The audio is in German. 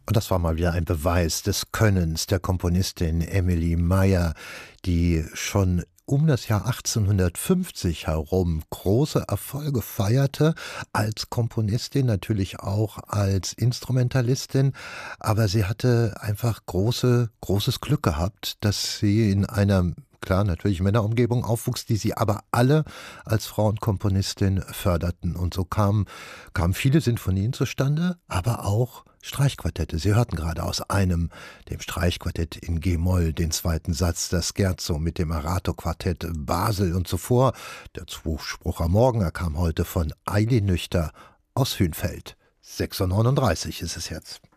Und das war mal wieder ein Beweis des Könnens der Komponistin Emily Meyer, die schon um das Jahr 1850 herum große Erfolge feierte, als Komponistin, natürlich auch als Instrumentalistin, aber sie hatte einfach großes Glück gehabt, dass sie in einer, klar, natürlich Männerumgebung aufwuchs, die sie aber alle als Frauenkomponistin förderten. Und so kamen viele Sinfonien zustande, aber auch Streichquartette. Sie hörten gerade aus dem Streichquartett in G-Moll, den zweiten Satz, das Scherzo mit dem Arato-Quartett Basel und zuvor der Zuspruch am Morgen, er kam heute von Eili Nüchter aus Hünfeld. 6:39 Uhr ist es jetzt.